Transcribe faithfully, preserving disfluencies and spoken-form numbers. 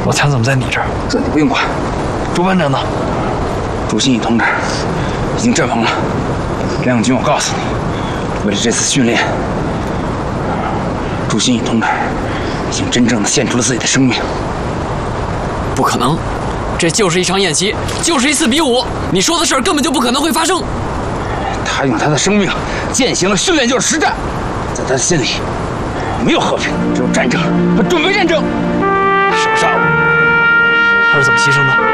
我枪怎么在你这儿？ 这你不用管。 朱班长呢？ 朱新义同志已经阵亡了。梁永军，我告诉你，为了这次训练，朱新义同志已经真正的献出了自己的生命。 不可能，这就是一场演习，就是一次比武。你说的事儿根本就不可能会发生。 他用他的生命践行了训练就是实战，在他的心里，没有和平，只有战争和准备战争。 什么杀我？他是怎么牺牲的？